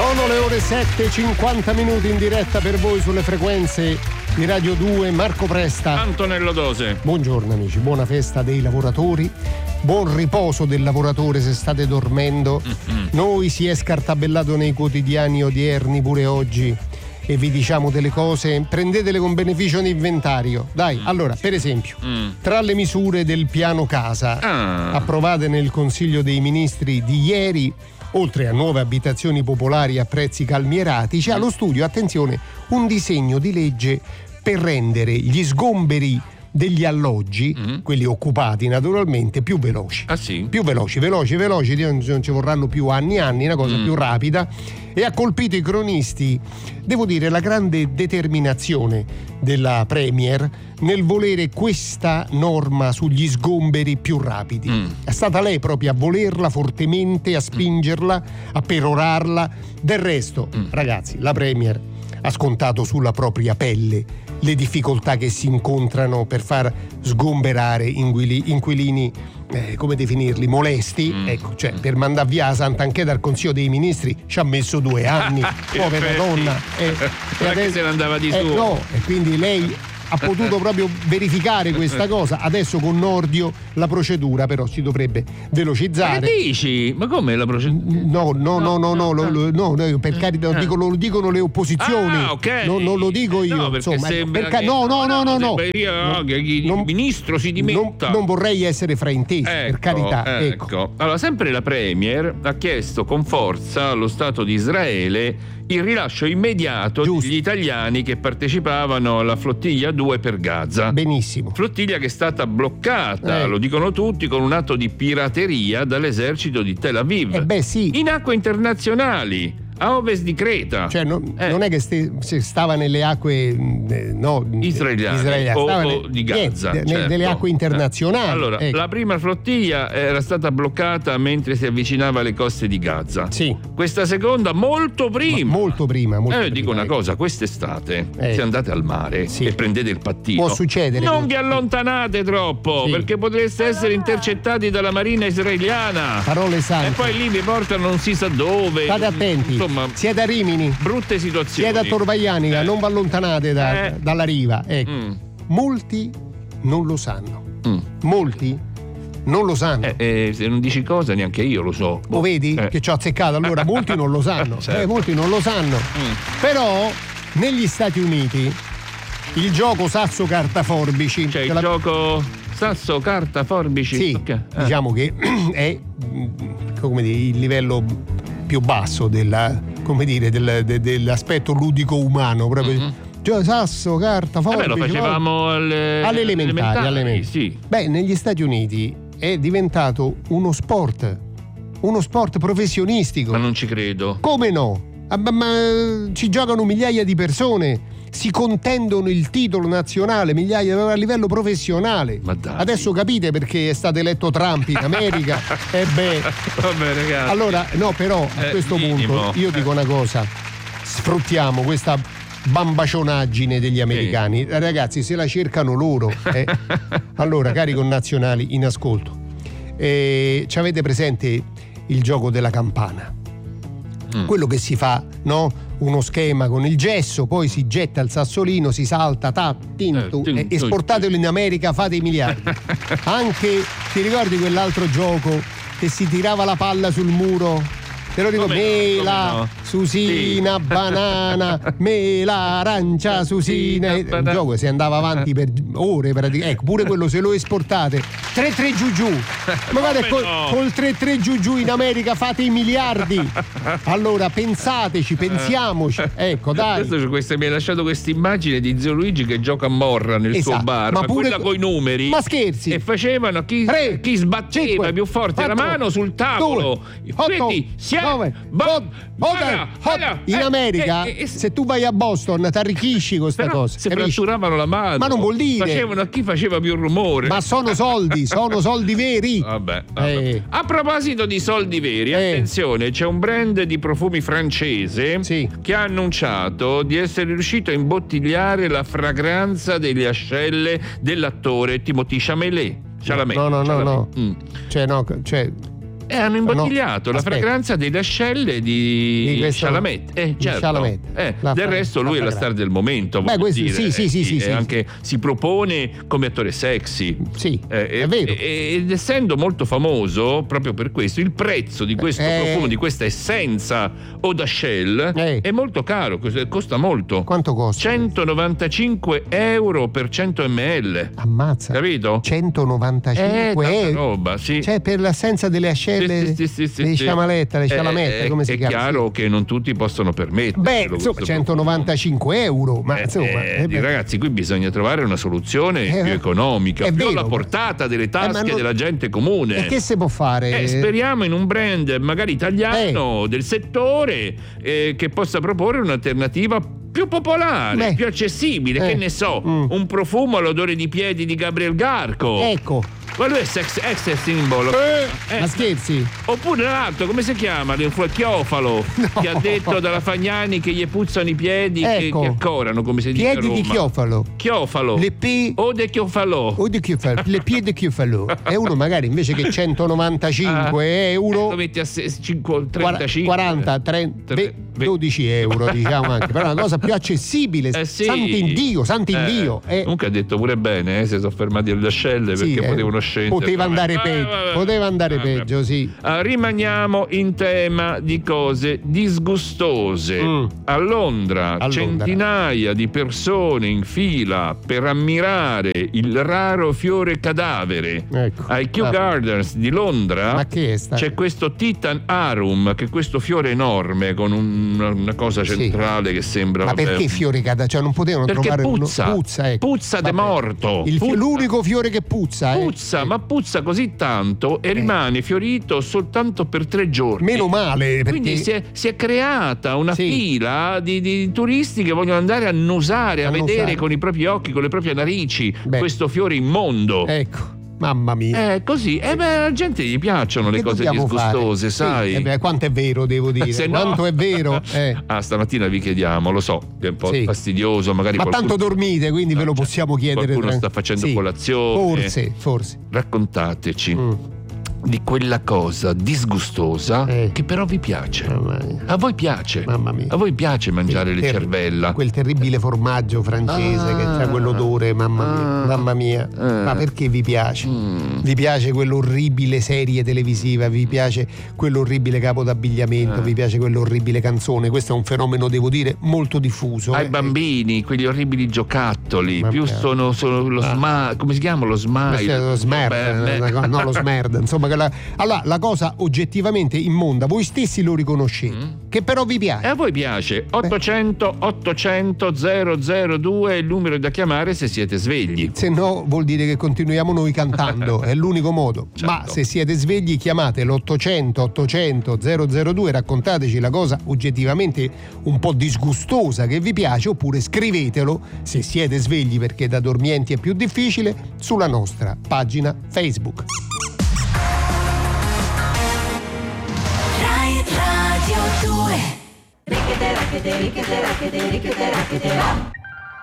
Sono le ore 7:50 in diretta per voi sulle frequenze di Radio 2. Marco Presta, Antonello Dose. Buongiorno amici, buona festa dei lavoratori, buon riposo del lavoratore se state dormendo. Noi si è scartabellato nei quotidiani odierni pure oggi e vi diciamo delle cose, prendetele con beneficio di inventario. Dai, allora, per esempio, tra le misure del piano casa approvate nel Consiglio dei Ministri di ieri, oltre a nuove abitazioni popolari a prezzi calmierati, c'è allo studio, attenzione, un disegno di legge per rendere gli sgomberi degli alloggi, quelli occupati naturalmente, più veloci. Ah sì? Più veloci, non ci vorranno più anni, una cosa più rapida, e ha colpito i cronisti, devo dire, la grande determinazione della Premier nel volere questa norma sugli sgomberi più rapidi. È stata lei proprio a volerla fortemente, a spingerla, a perorarla. Del resto, ragazzi, la Premier ha scontato sulla propria pelle le difficoltà che si incontrano per far sgomberare inquilini, come definirli, molesti. Ecco, cioè, per mandar via la Sant'Anché dal Consiglio dei Ministri ci ha messo 2 anni, povera donna. E adesso se ne andava di suo. No, e quindi lei ha potuto proprio verificare questa cosa. Adesso con Nordio la procedura però si dovrebbe velocizzare. Ma che dici? Ma come la procedura? No, per carità, lo dicono le opposizioni. Ah, ok. Non lo dico io. No, perché insomma, sembra che... No. Che il ministro si dimetta. Non vorrei essere frainteso, per carità. Ecco. Allora, sempre la Premier ha chiesto con forza allo Stato di Israele il rilascio immediato degli italiani che partecipavano alla flottiglia 2 per Gaza. Benissimo. Flottiglia che è stata bloccata, lo dicono tutti, con un atto di pirateria dall'esercito di Tel Aviv. Sì. In acque internazionali, a ovest di Creta. Cioè non è che se stava nelle acque israeliane o di Gaza, nelle acque internazionali. Allora, la prima flottiglia era stata bloccata mentre si avvicinava alle coste di Gaza. Sì. Questa seconda molto prima. Dico una cosa, quest'estate se andate al mare e prendete il pattino, può succedere. Non vi allontanate troppo, perché potreste essere intercettati dalla marina israeliana. Parole sante. E poi lì vi portano non si sa dove. State attenti. Siete a Rimini, brutte situazioni. siete a Torvaianica, non vi allontanate dalla riva. Molti non lo sanno. Molti non lo sanno. Se non dici cosa neanche io lo so. Lo vedi che ci ho azzeccato? Allora molti non lo sanno. Certo. Molti non lo sanno. Però negli Stati Uniti il gioco sasso carta forbici, cioè il gioco sasso carta forbici, sì, diciamo che è, come dire, il livello più basso dell'aspetto ludico umano, proprio. Cioè, sasso, carta, forbice. Lo facevamo alle elementari. Sì. Beh, negli Stati Uniti è diventato uno sport professionistico. Ma non ci credo. Come no? Ma ci giocano migliaia di persone, si contendono il titolo nazionale, migliaia a livello professionale. Ma dai. Adesso capite perché è stato eletto Trump in America? Vabbè, ragazzi. Allora, no, però a questo punto io dico una cosa: sfruttiamo questa bambacionaggine degli americani. Ragazzi, se la cercano loro. Allora, cari connazionali in ascolto, ci avete presente il gioco della campana? Quello che si fa, no? Uno schema con il gesso, poi si getta il sassolino, si salta, esportatelo in America, fate i miliardi. Anche, ti ricordi quell'altro gioco che si tirava la palla sul muro? Te lo dico, mela, Susina, banana, mela, arancia, Susina. Il gioco si andava avanti per ore praticamente. Ecco, pure quello se lo esportate 3-3 giù. Magari col 3-3 giù in America fate i miliardi. Allora pensiamoci. Ecco, dai. Adesso mi hai lasciato questa immagine di Zio Luigi che gioca a morra nel suo bar, ma quella coi numeri. Ma scherzi. E facevano chi sbatteva più forte la mano sul tavolo. 2, 8, quindi 9, in America se tu vai a Boston ti arricchisci questa cosa. Si fratturavano la mano. Ma non vuol dire. Facevano a chi faceva più rumore. Ma sono soldi veri. Vabbè. A proposito di soldi veri, attenzione, c'è un brand di profumi francese che ha annunciato di essere riuscito a imbottigliare la fragranza delle ascelle dell'attore Timothée Chalamet. No. hanno imbottigliato la fragranza delle ascelle di Chalamet. Certo. Chalamet. Del resto lui è la star del momento. Sì. Anche si propone come attore sexy. Sì, è vero. Ed essendo molto famoso, proprio per questo, il prezzo di questo profumo, di questa essenza Eau d'Achelle è molto caro, costa molto. Quanto costa? 195 euro per 100 ml. Ammazza. Capito? 195 euro. Roba, sì. Cioè per l'assenza delle ascelle, le Chamalette, le Chalamette, come si chiama? È chiaro che non tutti possono permetterlo. Beh, insomma, 195 euro, ma insomma... ragazzi, qui bisogna trovare una soluzione più economica, più alla portata delle tasche della gente comune. E che si può fare? Speriamo in un brand magari italiano del settore che possa proporre un'alternativa più popolare, più accessibile, che ne so, un profumo all'odore di piedi di Gabriel Garco. Ecco. Quello è sex symbol. Ma scherzi? Oppure l'altro, come si chiama? Chiofalo, che ha detto dalla Fagnani che gli puzzano i piedi, che accorano, come si dice a Roma. Piedi di chiofalo. Chiofalo. Le chiofalo. Le piedi di chiofalo. E uno magari invece che 195 euro lo metti a 35 40, 30, 12 euro, diciamo anche. Però è una cosa più accessibile. Santi in Dio. Comunque ha detto pure bene, si sono fermati alle ascelle perché potevano scendere. Poteva andare peggio, sì. Rimaniamo in tema di cose disgustose. A Londra centinaia di persone in fila per ammirare il raro fiore cadavere. Ai Kew Gardens di Londra c'è questo Titan Arum, che è questo fiore enorme con una cosa centrale che sembra... Ma perché fiore cadavere? Cioè non potevano trovare puzza de morto. L'unico fiore che puzza. Ma puzza così tanto e rimane fiorito soltanto per 3 giorni. Meno male, perché... Quindi si è creata una fila di turisti che vogliono andare a annusare, a vedere con i propri occhi, con le proprie narici questo fiore immondo. Ecco. Mamma mia. Così. La gente gli piacciono le cose disgustose, sai? Quanto è vero, devo dire. Quanto è vero. Stamattina vi chiediamo, lo so, che è un po' fastidioso, magari. Ma tanto dormite, quindi ve lo possiamo chiedere. Qualcuno sta facendo colazione. Forse. Raccontateci di quella cosa disgustosa che però vi piace. A voi piace. Mamma mia. A voi piace mangiare le cervella. Quel terribile formaggio francese che ha quell'odore, mamma mia. Ma perché vi piace? Vi piace quell'orribile serie televisiva, vi piace quell'orribile capo d'abbigliamento, vi piace quell'orribile canzone. Questo è un fenomeno, devo dire, molto diffuso. Ai bambini, quegli orribili giocattoli, più sono lo come si chiama? Lo smile. Lo smerd, no, lo smerd, insomma. Allora, la cosa oggettivamente immonda, voi stessi lo riconoscete, che però vi piace. E a voi piace. 800 002 è il numero da chiamare se siete svegli. Se no vuol dire che continuiamo noi cantando, è l'unico modo. Certo. Ma se siete svegli chiamate l'800 002 e raccontateci la cosa oggettivamente un po' disgustosa che vi piace, oppure scrivetelo se siete svegli, perché da dormienti è più difficile, sulla nostra pagina Facebook. Radio 2.